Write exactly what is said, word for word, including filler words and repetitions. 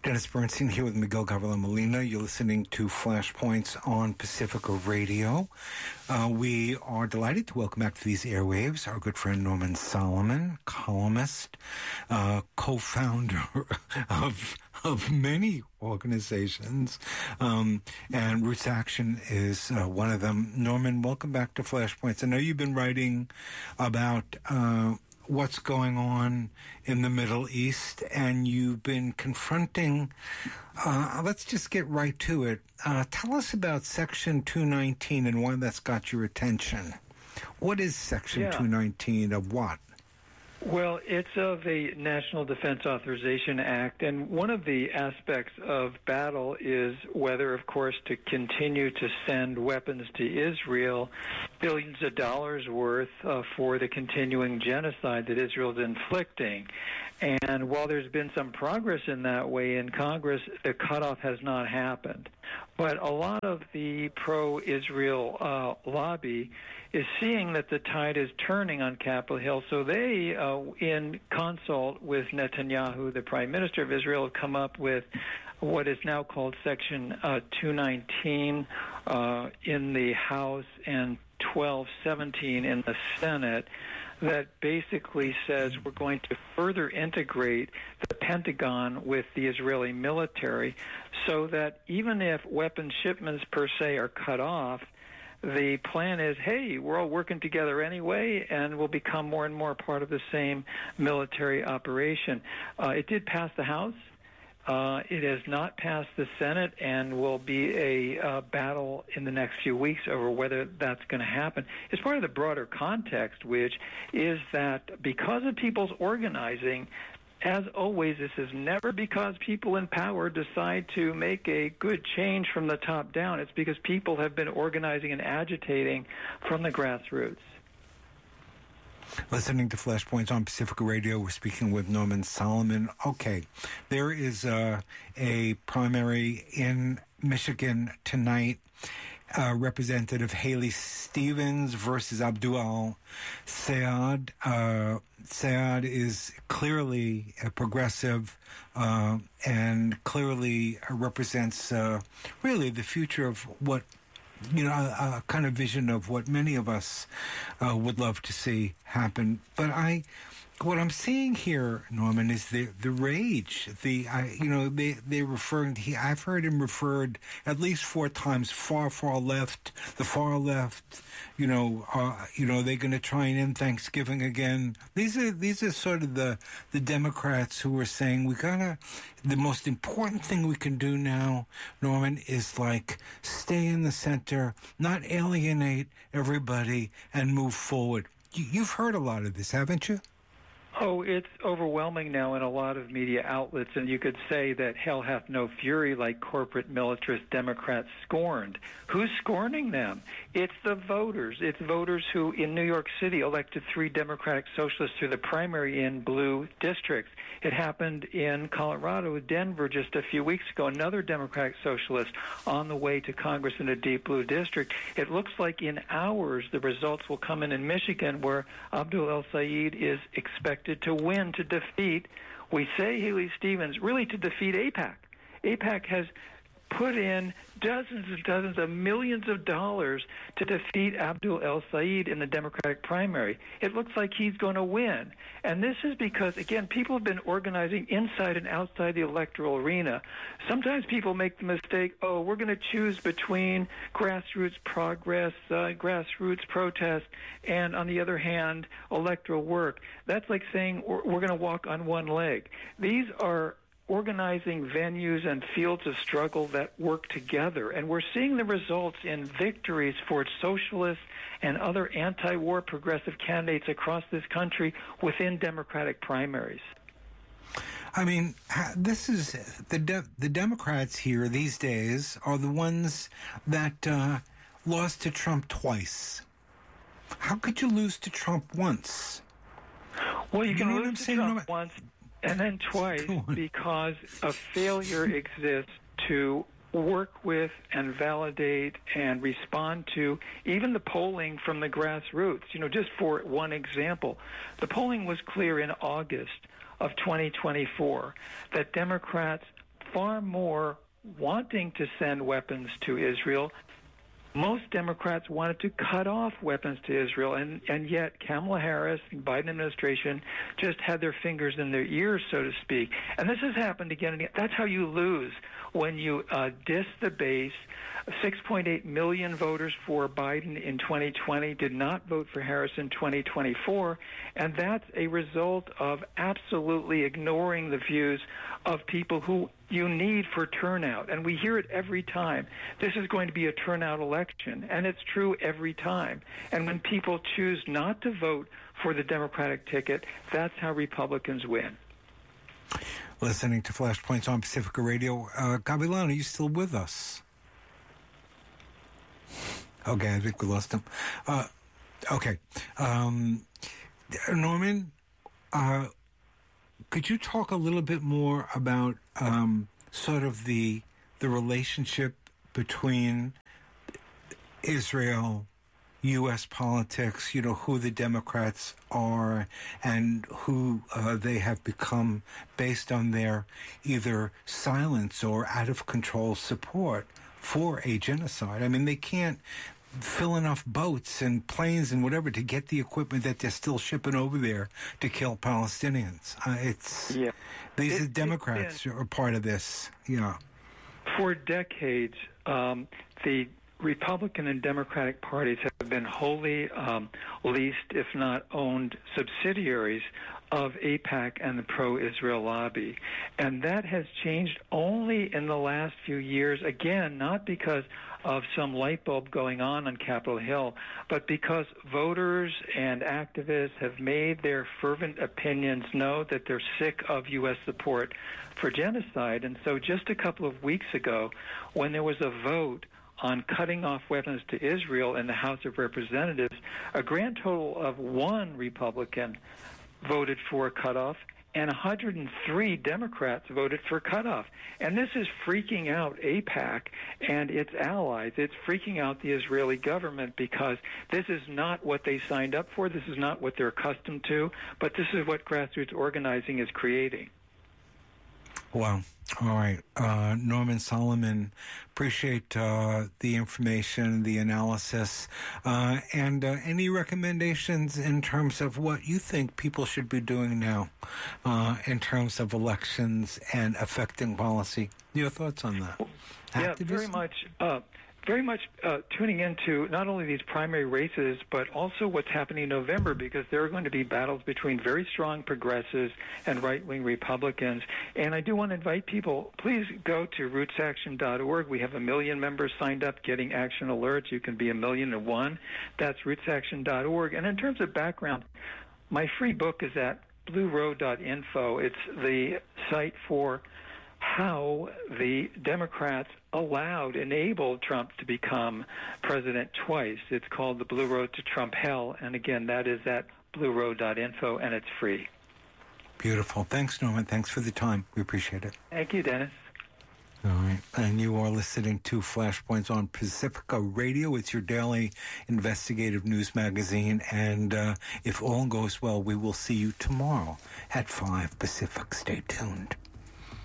Dennis Bernstein here with Miguel Gabriel Molina. You're listening to Flashpoints on Pacifica Radio. Uh, we are delighted to welcome back to these airwaves our good friend Norman Solomon, columnist, uh, co-founder of of many organizations, um, and Roots Action is uh, one of them. Norman, welcome back to Flashpoints. I know you've been writing about uh, what's going on in the Middle East, and you've been confronting, uh, let's just get right to it. Uh, tell us about Section two nineteen and why that's got your attention. What is Section yeah. two nineteen of what? Well, it's of the National Defense Authorization Act, and one of the aspects of battle is whether, of course, to continue to send weapons to Israel, billions of dollars worth uh, for the continuing genocide that Israel is inflicting. And while there's been some progress in that way in Congress, the cutoff has not happened. But a lot of the pro-Israel uh, lobby is seeing that the tide is turning on Capitol Hill, so they, uh, in consult with Netanyahu, the Prime Minister of Israel, have come up with what is now called Section uh, two nineteen uh, in the House and twelve seventeen in the Senate, that basically says we're going to further integrate the Pentagon with the Israeli military so that even if weapons shipments per se are cut off, the plan is, hey, we're all working together anyway, and we'll become more and more part of the same military operation. Uh, it did pass the House. Uh, it has not passed the Senate, and will be a uh, battle in the next few weeks over whether that's going to happen. It's part of the broader context, which is that because of people's organizing, as always, this is never because people in power decide to make a good change from the top down. It's because people have been organizing and agitating from the grassroots. Listening to Flashpoints on Pacifica Radio, we're speaking with Norman Solomon. Okay, there is uh, a primary in Michigan tonight. Uh, Representative Haley Stevens versus Abdul El-Sayed. Uh, Sayed is clearly a progressive uh, and clearly represents uh, really the future of what, you know, a, a kind of vision of what many of us uh, would love to see happen. But I... What I'm seeing here, Norman, is the the rage. The I, you know they they referring. He I've heard him referred at least four times. Far far left, the far left. You know, uh, you know they're going to try and end Thanksgiving again. These are these are sort of the the Democrats who are saying we gotta. The most important thing we can do now, Norman, is like stay in the center, not alienate everybody, and move forward. You, you've heard a lot of this, haven't you? Oh, it's overwhelming now in a lot of media outlets, and you could say that hell hath no fury like corporate militarist Democrats scorned. Who's scorning them? It's the voters. It's voters who, in New York City, elected three Democratic Socialists through the primary in blue districts. It happened in Colorado, Denver, just a few weeks ago, another Democratic Socialist on the way to Congress in a deep blue district. It looks like in hours the results will come in in Michigan, where Abdul El-Sayed is expected to win, to defeat, we say Haley Stevens, really to defeat AIPAC. AIPAC has put in dozens and dozens of millions of dollars to defeat Abdul El-Sayed in the Democratic primary. It looks like he's going to win. And this is because, again, people have been organizing inside and outside the electoral arena. Sometimes people make the mistake, oh, we're going to choose between grassroots progress, uh, grassroots protest, and, on the other hand, electoral work. That's like saying we're, we're going to walk on one leg. These are organizing venues and fields of struggle that work together. And we're seeing the results in victories for socialists and other anti-war progressive candidates across this country within Democratic primaries. I mean, this is the de- the Democrats here these days are the ones that uh, lost to Trump twice. How could you lose to Trump once? Well, you, you can lose to Trump no, once and then twice because a failure exists to work with and validate and respond to even the polling from the grassroots. You know, just for one example, the polling was clear in August of twenty twenty-four that Democrats far more wanting to send weapons to Israel. Most Democrats wanted to cut off weapons to Israel, and, and yet Kamala Harris and Biden administration just had their fingers in their ears, so to speak. And this has happened again and again. That's how you lose when you uh, diss the base. six point eight million voters for Biden in twenty twenty did not vote for Harris in twenty twenty-four, and that's a result of absolutely ignoring the views of people who you need for turnout. And we hear it every time. This is going to be a turnout election, and it's true every time. And when people choose not to vote for the Democratic ticket, that's how Republicans win. Listening to Flashpoints on Pacifica Radio. Uh, Gavilan, are you still with us? Okay, I think we lost him. Uh, okay. Um, Norman, uh, could you talk a little bit more about um, sort of the the relationship between Israel, U S politics, you know, who the Democrats are and who uh, they have become based on their either silence or out-of-control support for a genocide? I mean, they can't fill enough boats and planes and whatever to get the equipment that they're still shipping over there to kill Palestinians. Uh, it's yeah. These it, are Democrats been, are part of this. Yeah. For decades, um, the Republican and Democratic parties have been wholly um, leased, if not owned, subsidiaries of AIPAC and the pro-Israel lobby. And that has changed only in the last few years, again, not because of some light bulb going on on Capitol Hill, but because voters and activists have made their fervent opinions know that they're sick of U S support for genocide. And so just a couple of weeks ago, when there was a vote on cutting off weapons to Israel in the House of Representatives, a grand total of one Republican voted for a cutoff, and one hundred three Democrats voted for cutoff. And this is freaking out AIPAC and its allies. It's freaking out the Israeli government because this is not what they signed up for. This is not what they're accustomed to, but this is what grassroots organizing is creating. Wow. All right. Uh, Norman Solomon, appreciate uh, the information, the analysis, uh, and uh, any recommendations in terms of what you think people should be doing now uh, in terms of elections and affecting policy. Your thoughts on that? Yeah, Activism? very much. Uh, very much uh, tuning into not only these primary races, but also what's happening in November, because there are going to be battles between very strong progressives and right-wing Republicans. And I do want to invite people, please go to roots action dot org. We have a million members signed up getting action alerts. You can be a million and one. That's roots action dot org. And in terms of background, my free book is at blue road dot info. It's the site for how the Democrats allowed, enabled Trump to become president twice. It's called The Blue Road to Trump Hell, and again, that is at blue road dot info, and it's free. Beautiful. Thanks, Norman. Thanks for the time. We appreciate it. Thank you, Dennis. All right. And you are listening to Flashpoints on Pacifica Radio. It's your daily investigative news magazine. And uh, if all goes well, we will see you tomorrow at five Pacific. Stay tuned.